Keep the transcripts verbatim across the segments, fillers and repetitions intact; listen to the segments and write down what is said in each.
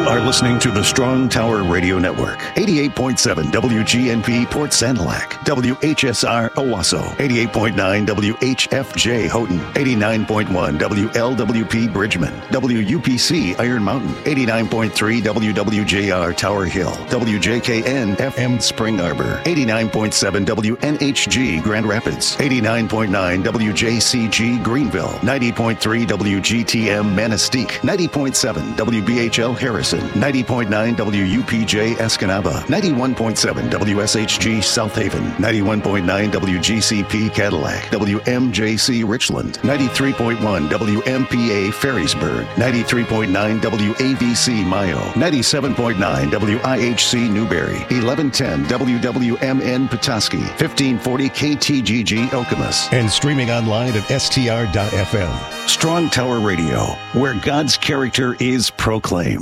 are listening to the Strong Tower Radio Network. eighty-eight point seven W G N P Port Sanilac, W H S R Owasso, eighty-eight point nine W H F J Houghton, eighty-nine point one W L W P Bridgman, W U P C Iron Mountain, eighty-nine point three W W J R Tower Hill, W J K N F M Spring Arbor, eighty-nine point seven W N H G Grand Rapids, eighty-nine point nine W J C G Greenville, ninety point three W G T M Manistee, ninety point seven W B H L Harrison, ninety point nine W U P J Escanaba, ninety-one point seven W S H G South Haven, ninety-one point nine W G C P Cadillac, W M J C Richland, ninety-three point one W M P A Ferrysburg, ninety-three point nine W A V C Mayo, ninety-seven point nine W I H C Newberry, eleven ten W W M N Petoskey, fifteen forty K T G G Okemos, and streaming online at S T R dot F M. Strong Tower Radio, where God's character is proclaimed.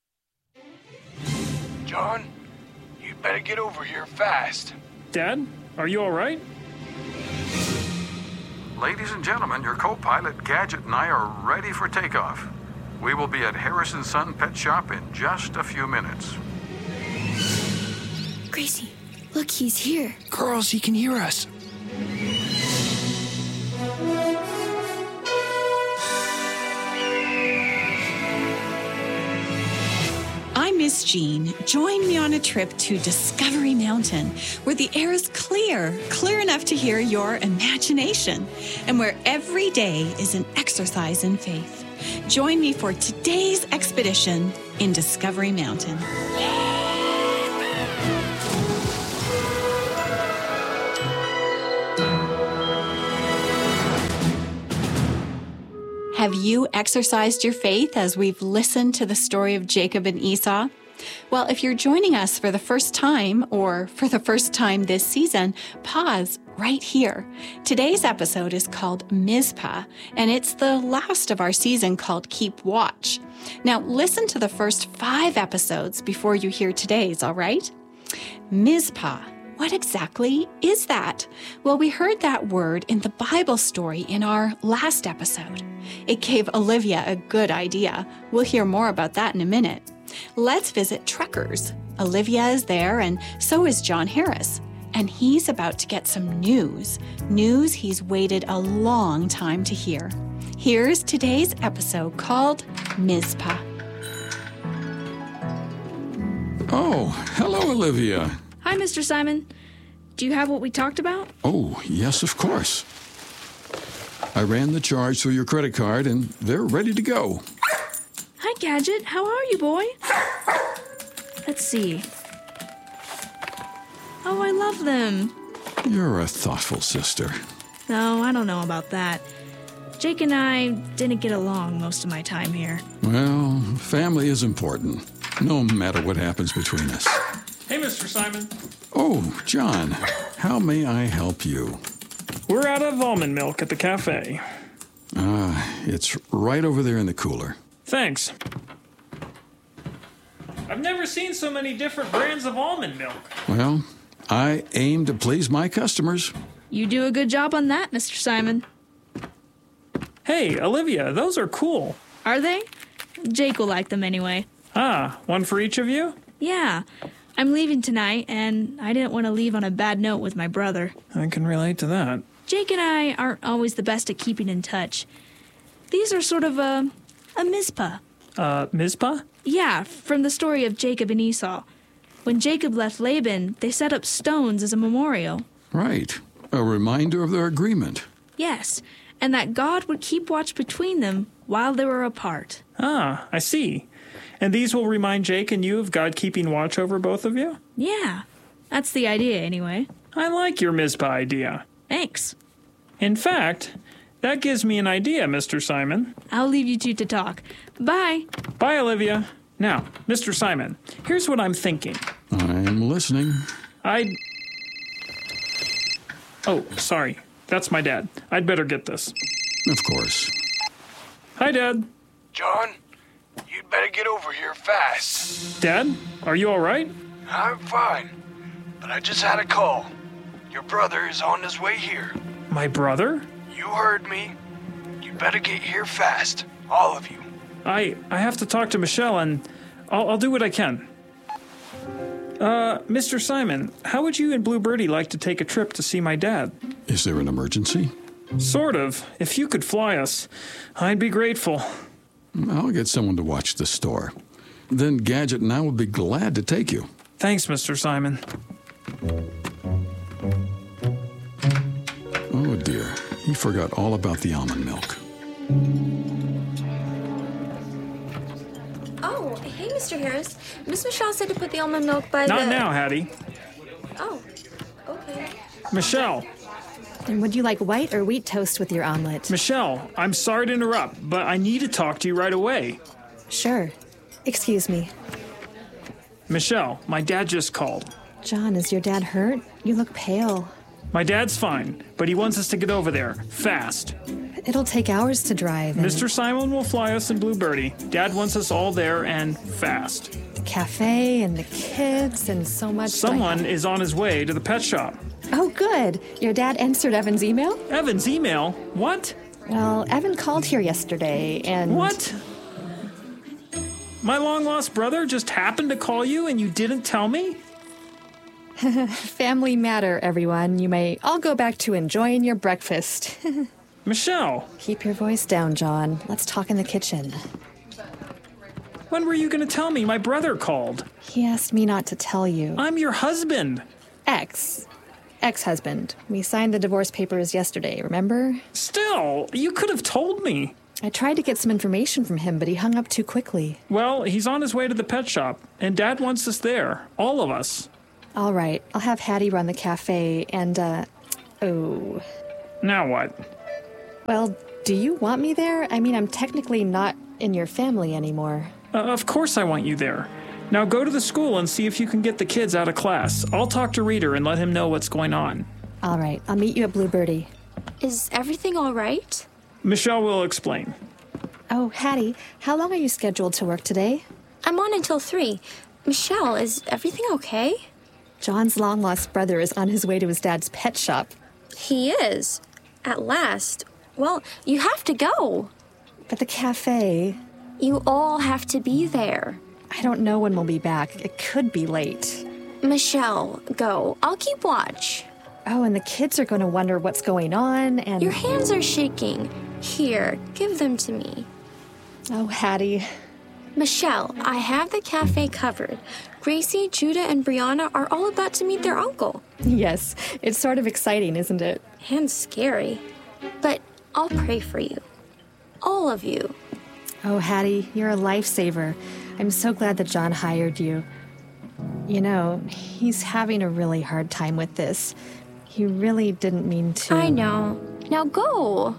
John, you better get over here fast. Dad, are you all right? Ladies and gentlemen, your co-pilot Gadget and I are ready for takeoff. We will be at Harrison Son Pet Shop in just a few minutes. Gracie, look, he's here. Girls, he can hear us. I'm Miss Jean. Join me on a trip to Discovery Mountain, where the air is clear, clear enough to hear your imagination, and where every day is an exercise in faith. Join me for today's expedition in Discovery Mountain. Have you exercised your faith as we've listened to the story of Jacob and Esau? Well, if you're joining us for the first time or for the first time this season, pause right here. Today's episode is called Mizpah, and it's the last of our season called Keep Watch. Now, listen to the first five episodes before you hear today's, all right? Mizpah. What exactly is that? Well, we heard that word in the Bible story in our last episode. It gave Olivia a good idea. We'll hear more about that in a minute. Let's visit Truckers. Olivia is there, and so is John Harris. And he's about to get some news. News he's waited a long time to hear. Here's today's episode called Mizpah. Oh, hello, Olivia. Hi, Mister Simon. Do you have what we talked about? Oh, yes, of course. I ran the charge through your credit card, and they're ready to go. Hi, Gadget. How are you, boy? Let's see. Oh, I love them. You're a thoughtful sister. No, I don't know about that. Jake and I didn't get along most of my time here. Well, family is important, no matter what happens between us. Hey, Mister Simon. Oh, John, how may I help you? We're out of almond milk at the cafe. Ah, it's right over there in the cooler. Thanks. I've never seen so many different brands of almond milk. Well, I aim to please my customers. You do a good job on that, Mister Simon. Hey, Olivia, those are cool. Are they? Jake will like them anyway. Ah, one for each of you? Yeah. I'm leaving tonight, and I didn't want to leave on a bad note with my brother. I can relate to that. Jake and I aren't always the best at keeping in touch. These are sort of a, a Mizpah. Uh, Mizpah? Yeah, from the story of Jacob and Esau. When Jacob left Laban, they set up stones as a memorial. Right. A reminder of their agreement. Yes, and that God would keep watch between them while they were apart. Ah, I see. And these will remind Jake and you of God keeping watch over both of you? Yeah, that's the idea anyway. I like your Mizpah idea. Thanks. In fact, that gives me an idea, Mister Simon. I'll leave you two to talk. Bye. Bye, Olivia. Now, Mister Simon, here's what I'm thinking. I'm listening. I'd... Oh, sorry. That's my dad. I'd better get this. Of course. Hi, Dad. John, you'd better get over here fast. Dad, are you all right? I'm fine, but I just had a call. Your brother is on his way here. My brother? You heard me. You better get here fast, all of you. I I have to talk to Michelle, and I'll, I'll do what I can. Uh, Mister Simon, how would you and Blue Birdie like to take a trip to see my dad? Is there an emergency? Sort of. If you could fly us, I'd be grateful. I'll get someone to watch the store. Then Gadget and I will be glad to take you. Thanks, Mister Simon. Oh, dear. He forgot all about the almond milk. Oh, hey, Mister Harris. Miss Michelle said to put the almond milk by Not the... now, Hattie. Oh, okay. Michelle. And would you like white or wheat toast with your omelet? Michelle, I'm sorry to interrupt, but I need to talk to you right away. Sure. Excuse me. Michelle, my dad just called. John, is your dad hurt? You look pale. My dad's fine, but he wants us to get over there, fast. It'll take hours to drive. and- Mister Simon will fly us in Blue Birdie. Dad wants us all there and fast. The cafe and the kids and so much. Someone is on his way to the pet shop. Oh, good. Your dad answered Evan's email? Evan's email? What? Well, Evan called here yesterday and... What? My long-lost brother just happened to call you and you didn't tell me? Family matter, everyone. You may all go back to enjoying your breakfast. Michelle. Keep your voice down, John. Let's talk in the kitchen. When were you going to tell me my brother called? He asked me not to tell you. I'm your husband. Ex. Ex-husband. We signed the divorce papers yesterday, remember? Still, you could have told me. I tried to get some information from him, but he hung up too quickly. Well, he's on his way to the pet shop, and Dad wants us there. All of us. All right. I'll have Hattie run the cafe, and, uh... Oh... Now what? Well, do you want me there? I mean, I'm technically not in your family anymore. Uh, of course I want you there. Now go to the school and see if you can get the kids out of class. I'll talk to Reader and let him know what's going on. All right. I'll meet you at Blue Birdie. Is everything all right? Michelle will explain. Oh, Hattie, how long are you scheduled to work today? I'm on until three. Michelle, is everything okay? John's long-lost brother is on his way to his dad's pet shop. He is. At last. Well, you have to go. But the cafe... You all have to be there. I don't know when we'll be back. It could be late. Michelle, go. I'll keep watch. Oh, and the kids are going to wonder what's going on, and... Your hands are shaking. Here, give them to me. Oh, Hattie. Michelle, I have the cafe covered. Gracie, Judah, and Brianna are all about to meet their uncle. Yes, it's sort of exciting, isn't it? And scary. But I'll pray for you. All of you. Oh, Hattie, you're a lifesaver. I'm so glad that John hired you. You know, he's having a really hard time with this. He really didn't mean to... I know. Now go.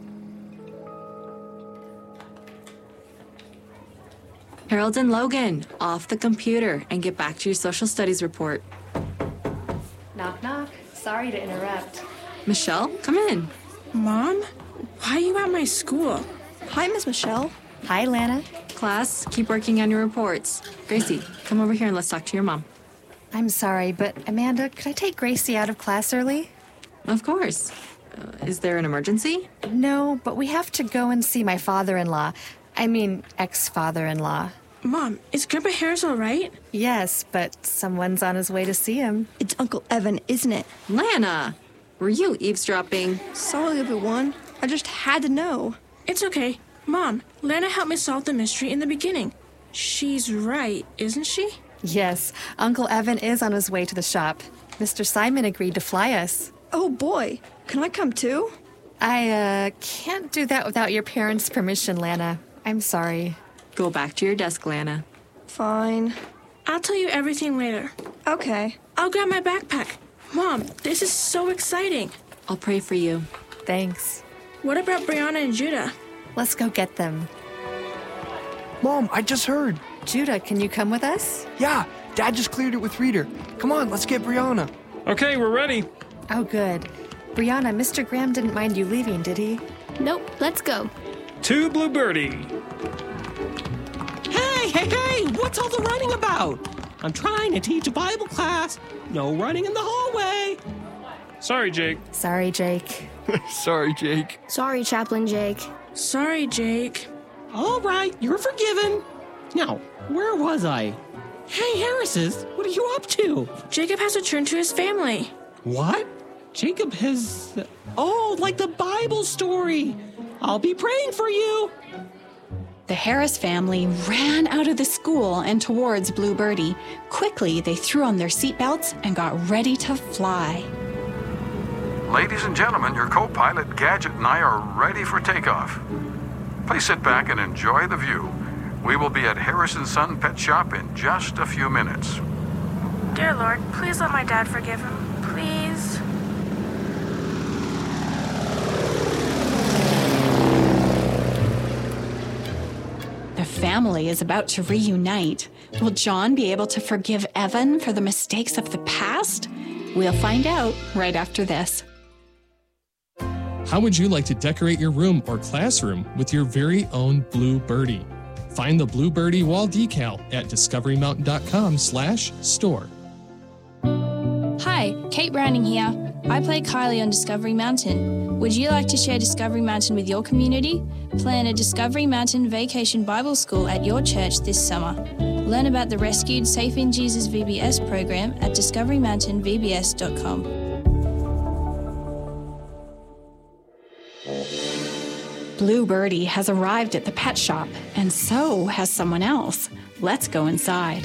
Harold and Logan, off the computer and get back to your social studies report. Knock, knock. Sorry to interrupt. Michelle, come in. Mom? Why are you at my school? Hi, Miss Michelle. Hi, Lana. Class, keep working on your reports. Gracie, come over here and let's talk to your mom. I'm sorry, but Amanda, could I take Gracie out of class early? Of course. Uh, is there an emergency? No, but we have to go and see my father-in-law. I mean, ex-father-in-law. Mom, is Grandpa Harris all right? Yes, but someone's on his way to see him. It's Uncle Evan, isn't it? Lana, were you eavesdropping? Sorry, everyone. I just had to know. It's okay. Mom, Lana helped me solve the mystery in the beginning. She's right, isn't she? Yes, Uncle Evan is on his way to the shop. Mister Simon agreed to fly us. Oh, boy. Can I come too? I, uh, can't do that without your parents' permission, Lana. I'm sorry. Go back to your desk, Lana. Fine. I'll tell you everything later. Okay. I'll grab my backpack. Mom, this is so exciting. I'll pray for you. Thanks. What about Brianna and Judah? Let's go get them. Mom, I just heard. Judah, can you come with us? Yeah, Dad just cleared it with Reader. Come on, let's get Brianna. Okay, we're ready. Oh, good. Brianna, Mister Graham didn't mind you leaving, did he? Nope, let's go. To Blue Birdie. Hey, hey, hey! What's all the running about? I'm trying to teach a Bible class. No running in the hallway. Sorry, Jake. Sorry, Jake. Sorry, Jake. Sorry, Chaplain Jake. Sorry, Jake. All right, you're forgiven. Now, where was I? Hey, Harrises, what are you up to? Jacob has returned to his family. What? Jacob has... Oh, like the Bible story. I'll be praying for you. The Harris family ran out of the school and towards Blue Birdie. Quickly, they threw on their seatbelts and got ready to fly. Ladies and gentlemen, your co-pilot Gadget and I are ready for takeoff. Please sit back and enjoy the view. We will be at Harrison Son Pet Shop in just a few minutes. Dear Lord, please let my dad forgive him. Please. The family is about to reunite. Will John be able to forgive Evan for the mistakes of the past? We'll find out right after this. How would you like to decorate your room or classroom with your very own Blue Birdie? Find the Blue Birdie wall decal at discovery mountain dot com slash store. Hi, Kate Browning here. I play Kylie on Discovery Mountain. Would you like to share Discovery Mountain with your community? Plan a Discovery Mountain Vacation Bible School at your church this summer. Learn about the Rescued Safe in Jesus V B S program at discovery mountain v b s dot com. Blue Birdie has arrived at the pet shop, and so has someone else. Let's go inside.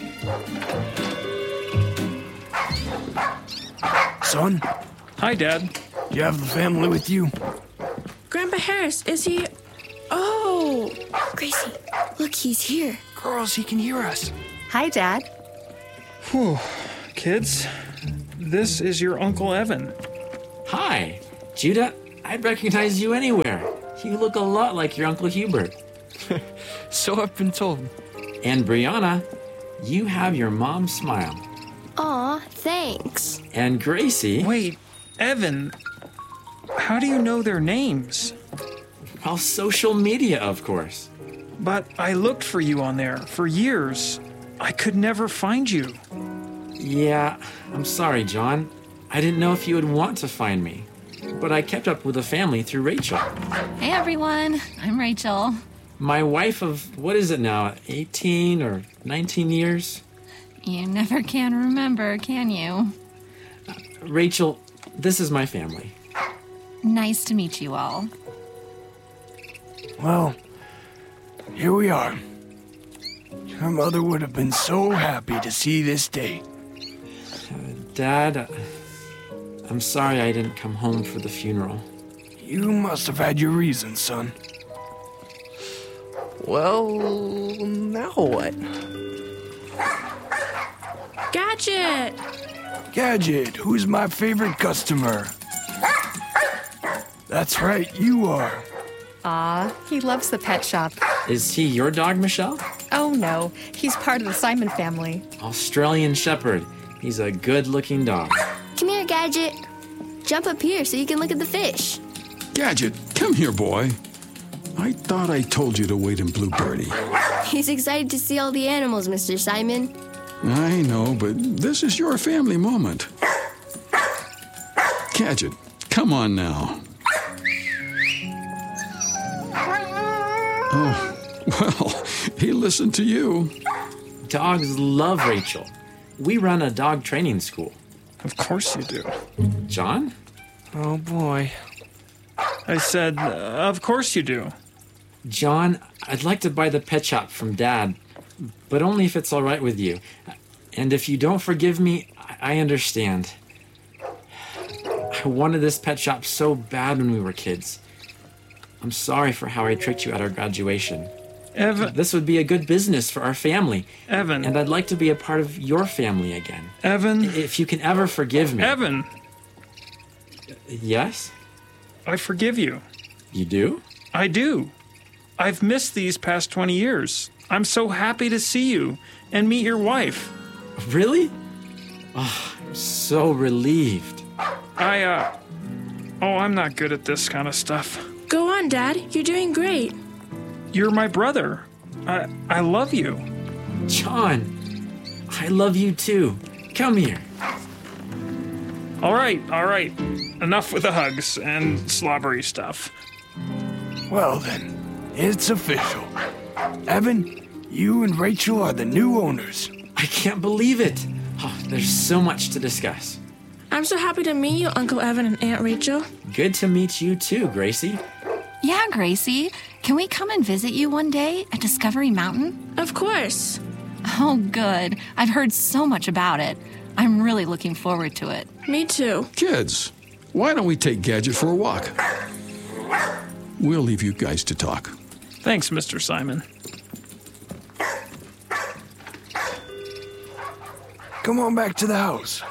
Son? Hi, Dad. You have the family with you? Grandpa Harris, is he... Oh! Gracie, look, he's here. Girls, he can hear us. Hi, Dad. Whew. Kids, this is your Uncle Evan. Hi. Judah, I'd recognize you anywhere. You look a lot like your Uncle Hubert. So I've been told. And Brianna, you have your mom's smile. Aw, thanks. And Gracie... Wait, Evan, how do you know their names? Well, social media, of course. But I looked for you on there for years. I could never find you. Yeah, I'm sorry, John. I didn't know if you would want to find me. But I kept up with the family through Rachel. Hey, everyone. I'm Rachel. My wife of, what is it now, eighteen or nineteen years? You never can remember, can you? Uh, Rachel, this is my family. Nice to meet you all. Well, here we are. Your mother would have been so happy to see this day. Uh, Dad, uh, I'm sorry I didn't come home for the funeral. You must have had your reasons, son. Well, now what? Gadget! Gadget, who's my favorite customer? That's right, you are. Aw, he loves the pet shop. Is he your dog, Michelle? Oh no, he's part of the Simon family. Australian Shepherd. He's a good-looking dog. Come here, Gadget. Jump up here so you can look at the fish. Gadget, come here, boy. I thought I told you to wait in Blue Birdie. He's excited to see all the animals, Mister Simon. I know, but this is your family moment. Gadget, come on now. Oh, well, he listened to you. Dogs love Rachel. We run a dog training school. Of course you do. John? Oh, boy. I said, uh, of course you do. John, I'd like to buy the pet shop from Dad, but only if it's all right with you. And if you don't forgive me, I understand. I wanted this pet shop so bad when we were kids. I'm sorry for how I tricked you at our graduation. Evan. This would be a good business for our family. Evan. And I'd like to be a part of your family again. Evan. If you can ever forgive me. Evan. Yes? I forgive you. You do? I do. I've missed these past twenty years. I'm so happy to see you and meet your wife. Really? Oh, I'm so relieved. I, uh... Oh, I'm not good at this kind of stuff. Go on, Dad. You're doing great. You're my brother. I I love you. John, I love you too. Come here. All right, all right. Enough with the hugs and slobbery stuff. Well then, it's official. Evan, You and Rachel are the new owners. I can't believe it. Oh, there's so much to discuss. I'm so happy to meet you, Uncle Evan and Aunt Rachel. Good to meet you too, Gracie. Yeah, Gracie. Can we come and visit you one day at Discovery Mountain? Of course. Oh, good. I've heard so much about it. I'm really looking forward to it. Me too. Kids, why don't we take Gadget for a walk? We'll leave you guys to talk. Thanks, Mister Simon. Come on back to the house.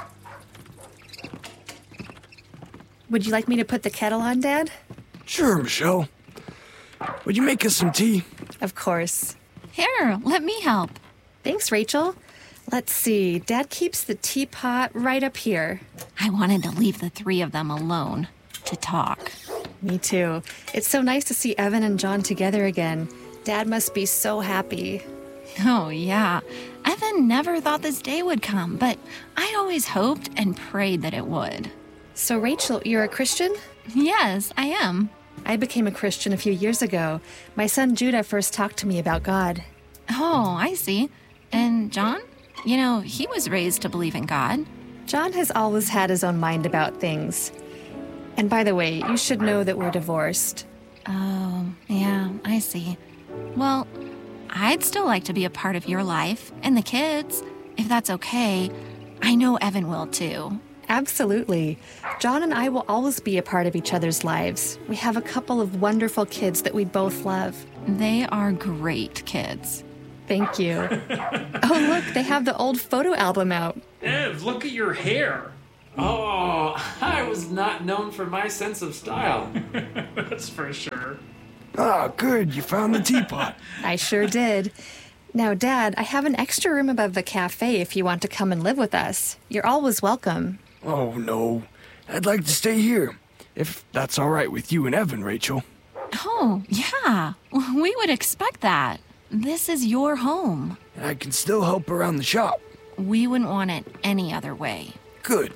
Would you like me to put the kettle on, Dad? Sure, Michelle. Would you make us some tea? Of course. Here, let me help. Thanks, Rachel. Let's see. Dad keeps the teapot right up here. I wanted to leave the three of them alone to talk. Me too. It's so nice to see Evan and John together again. Dad must be so happy. Oh, yeah. Evan never thought this day would come, but I always hoped and prayed that it would. So, Rachel, you're a Christian? Yes, I am. I became a Christian a few years ago. My son Judah first talked to me about God. Oh, I see. And John? You know, he was raised to believe in God. John has always had his own mind about things. And by the way, you should know that we're divorced. Oh, yeah, I see. Well, I'd still like to be a part of your life and the kids, if that's okay. I know Evan will too. Absolutely. John and I will always be a part of each other's lives. We have a couple of wonderful kids that we both love. They are great kids. Thank you. Oh, look, they have the old photo album out. Ev, look at your hair. Oh, I was not known for my sense of style. That's for sure. Ah, good. You found the teapot. I sure did. Now, Dad, I have an extra room above the cafe if you want to come and live with us. You're always welcome. Oh, no. I'd like to stay here, if that's all right with you and Evan, Rachel. Oh, yeah. We would expect that. This is your home. I can still help around the shop. We wouldn't want it any other way. Good.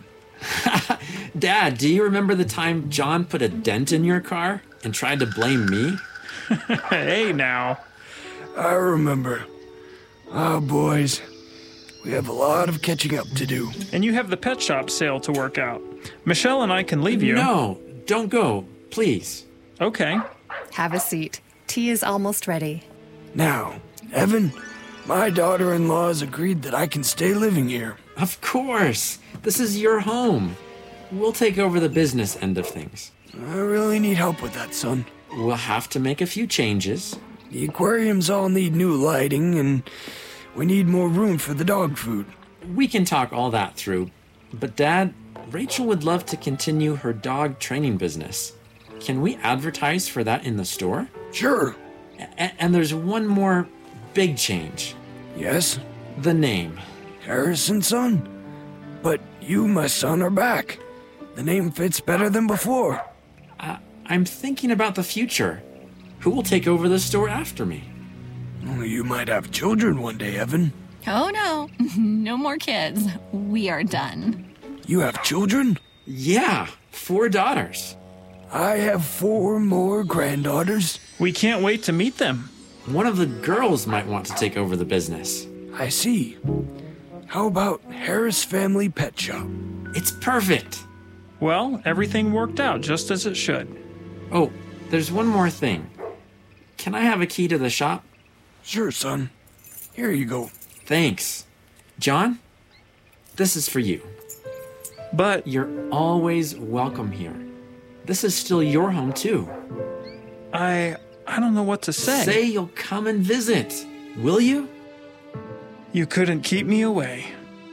Dad, do you remember the time John put a dent in your car and tried to blame me? Hey, now. I remember. Ah, boys. We have a lot of catching up to do. And you have the pet shop sale to work out. Michelle and I can leave you. No, don't go, please. Okay. Have a seat. Tea is almost ready. Now, Evan, my daughter-in-law has agreed that I can stay living here. Of course. This is your home. We'll take over the business end of things. I really need help with that, son. We'll have to make a few changes. The aquariums all need new lighting, and we need more room for the dog food. We can talk all that through. But Dad, Rachel would love to continue her dog training business. Can we advertise for that in the store? Sure. A- and there's one more big change. Yes? The name. Harrison Son. But you, my son, are back. The name fits better than before. I- I'm thinking about the future. Who will take over the store after me? Well, you might have children one day, Evan. Oh, no. No more kids. We are done. You have children? Yeah, four daughters. I have four more granddaughters. We can't wait to meet them. One of the girls might want to take over the business. I see. How about Harris Family Pet Shop? It's perfect. Well, everything worked out just as it should. Oh, there's one more thing. Can I have a key to the shop? Sure, son. Here you go. Thanks. John, this is for you. But you're always welcome here. This is still your home, too. I... I don't know what to say. Say you'll come and visit. Will you? You couldn't keep me away.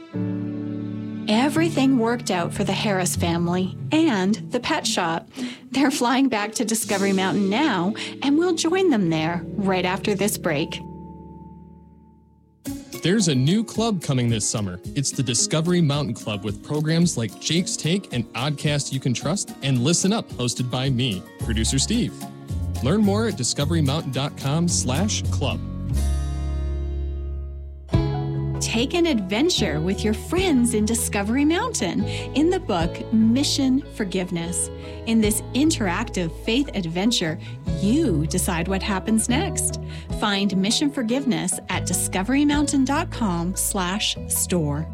Everything worked out for the Harris family and the pet shop. They're flying back to Discovery Mountain now, and we'll join them there right after this break. There's a new club coming this summer. It's the Discovery Mountain Club with programs like Jake's Take and Oddcast You Can Trust and Listen Up, hosted by me, producer Steve. Learn more at discovery mountain dot com slash club. Take an adventure with your friends in Discovery Mountain in the book Mission Forgiveness. In this interactive faith adventure, you decide what happens next. Find Mission Forgiveness at discoverymountain.com slash store.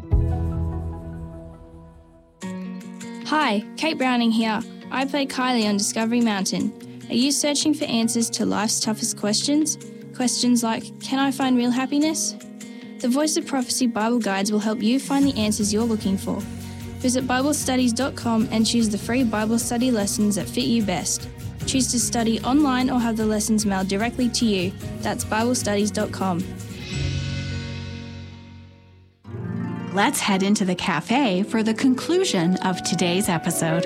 Hi, Kate Browning here. I play Kylie on Discovery Mountain. Are you searching for answers to life's toughest questions? Questions like, can I find real happiness? The Voice of Prophecy Bible Guides will help you find the answers you're looking for. Visit bible studies dot com and choose the free Bible study lessons that fit you best. Choose to study online or have the lessons mailed directly to you. That's bible studies dot com. Let's head into the cafe for the conclusion of today's episode.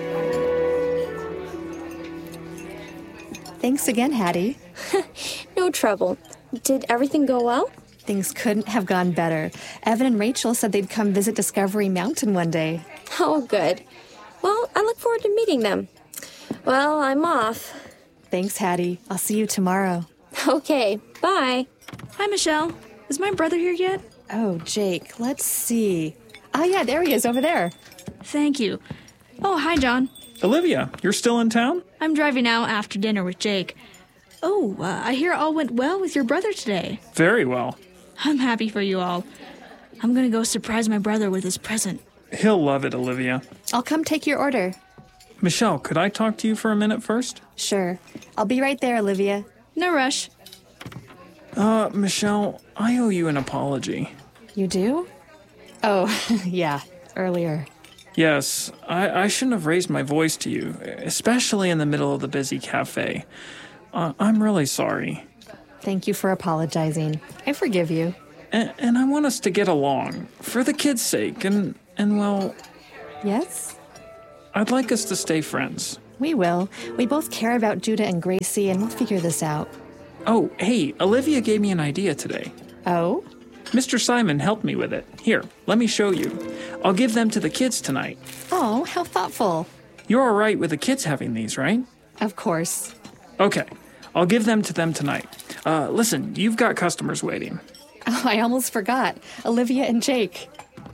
Thanks again, Hattie. No trouble. Did everything go well? Things couldn't have gone better. Evan and Rachel said they'd come visit Discovery Mountain one day. Oh, good. Well, I look forward to meeting them. Well, I'm off. Thanks, Hattie. I'll see you tomorrow. Okay, bye. Hi, Michelle. Is my brother here yet? Oh, Jake, let's see. Oh, yeah, there he is over there. Thank you. Oh, hi, John. Olivia, you're still in town? I'm driving out after dinner with Jake. Oh, uh, I hear all went well with your brother today. Very well. I'm happy for you all. I'm gonna go surprise my brother with his present. He'll love it, Olivia. I'll come take your order. Michelle, could I talk to you for a minute first? Sure. I'll be right there, Olivia. No rush. Uh, Michelle, I owe you an apology. You do? Oh, yeah, earlier. Yes, I, I shouldn't have raised my voice to you, especially in the middle of the busy cafe. Uh, I'm really sorry. Thank you for apologizing. I forgive you. And, and I want us to get along, for the kids' sake, and, and well... Yes? I'd like us to stay friends. We will. We both care about Judah and Gracie, and we'll figure this out. Oh, hey, Olivia gave me an idea today. Oh? Mister Simon helped me with it. Here, let me show you. I'll give them to the kids tonight. Oh, how thoughtful. You're all right with the kids having these, right? Of course. Okay, I'll give them to them tonight. Uh, listen, you've got customers waiting. Oh, I almost forgot. Olivia and Jake.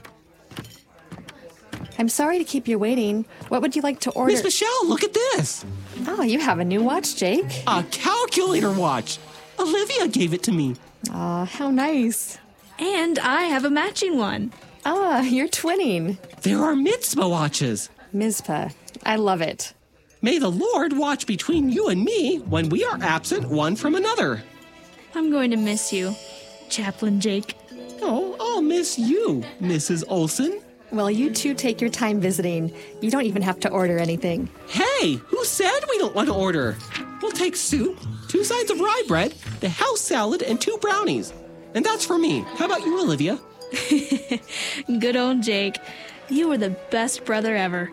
I'm sorry to keep you waiting. What would you like to order? Miss Michelle, look at this. Oh, you have a new watch, Jake. A calculator watch. Olivia gave it to me. Aw, how nice. And I have a matching one. Ah, you're twinning. There are mitzvah watches. Mizpah. I love it. May the Lord watch between you and me when we are absent one from another. I'm going to miss you, Chaplain Jake. Oh, I'll miss you, Missus Olson. Well, you two take your time visiting. You don't even have to order anything. Hey, who said we don't want to order? We'll take soup, two sides of rye bread, the house salad, and two brownies. And that's for me. How about you, Olivia? Good old Jake. You were the best brother ever.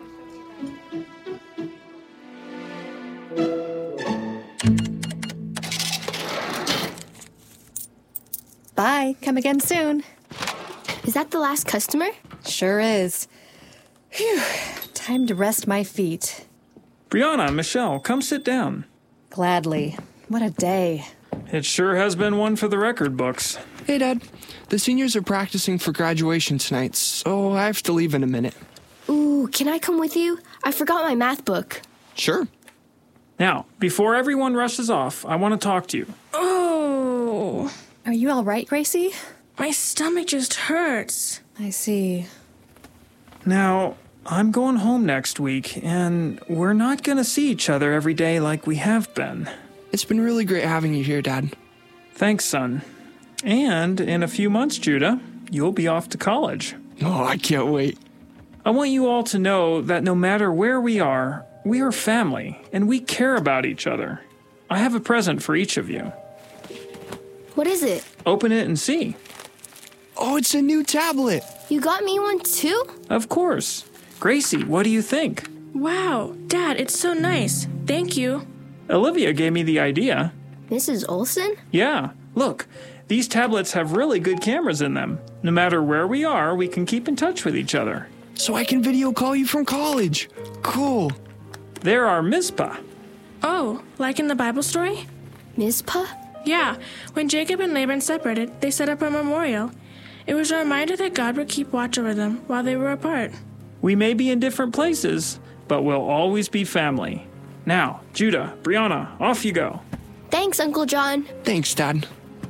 Bye. Come again soon. Is that the last customer? Sure is. Phew. Time to rest my feet. Brianna, Michelle, come sit down. Gladly. What a day. It sure has been one for the record books. Hey, Dad. The seniors are practicing for graduation tonight, so I have to leave in a minute. Ooh, can I come with you? I forgot my math book. Sure. Now, before everyone rushes off, I want to talk to you. Oh. Are you all right, Gracie? My stomach just hurts. I see. Now, I'm going home next week, and we're not going to see each other every day like we have been. It's been really great having you here, Dad. Thanks, son. And in a few months, Judah, you'll be off to college. Oh, I can't wait. I want you all to know that no matter where we are, we are family, and we care about each other. I have a present for each of you. What is it? Open it and see. Oh, it's a new tablet. You got me one too? Of course. Gracie, what do you think? Wow, Dad, it's so nice. Thank you. Olivia gave me the idea. Missus Olson? Yeah, look, these tablets have really good cameras in them. No matter where we are, we can keep in touch with each other. So I can video call you from college. Cool. There are Mizpah. Oh, like in the Bible story? Mizpah? Yeah, when Jacob and Laban separated, they set up a memorial. It was a reminder that God would keep watch over them while they were apart. We may be in different places, but we'll always be family. Now, Judah, Brianna, off you go. Thanks, Uncle John. Thanks, Dad.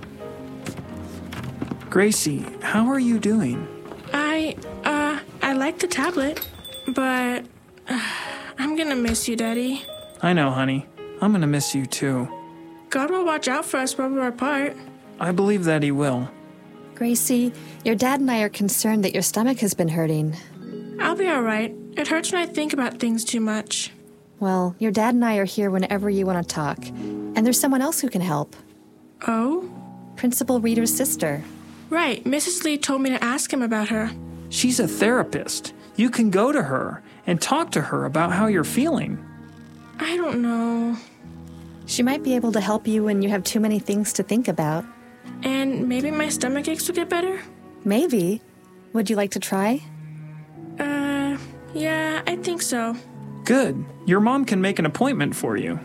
Gracie, how are you doing? I, uh, I like the tablet, but uh, I'm gonna miss you, Daddy. I know, honey. I'm gonna miss you too. God will watch out for us while we're apart. I believe that he will. Gracie, your dad and I are concerned that your stomach has been hurting. I'll be all right. It hurts when I think about things too much. Well, your dad and I are here whenever you want to talk. And there's someone else who can help. Oh? Principal Reader's sister. Right. Missus Lee told me to ask him about her. She's a therapist. You can go to her and talk to her about how you're feeling. I don't know. She might be able to help you when you have too many things to think about. And maybe my stomach aches will get better? Maybe. Would you like to try? Uh, yeah, I think so. Good. Your mom can make an appointment for you.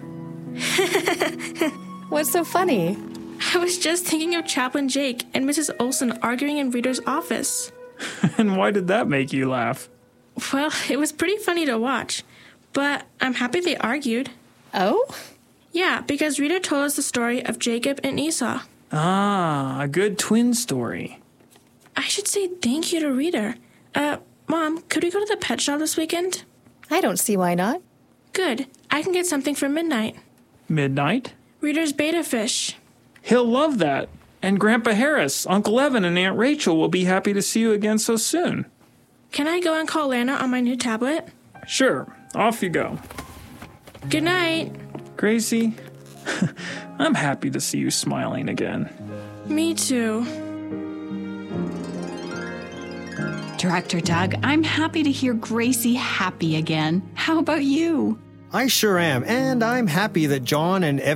What's so funny? I was just thinking of Chaplain Jake and Missus Olson arguing in Reader's office. And why did that make you laugh? Well, it was pretty funny to watch, but I'm happy they argued. Oh? Yeah, because Reader told us the story of Jacob and Esau. Ah, a good twin story. I should say thank you to Reader. Uh, Mom, could we go to the pet shop this weekend? I don't see why not. Good. I can get something for midnight. Midnight? Reader's betta fish. He'll love that. And Grandpa Harris, Uncle Evan, and Aunt Rachel will be happy to see you again so soon. Can I go and call Lana on my new tablet? Sure. Off you go. Good night. Gracie, I'm happy to see you smiling again. Me too. Director Doug, I'm happy to hear Gracie happy again. How about you? I sure am, and I'm happy that John and Evan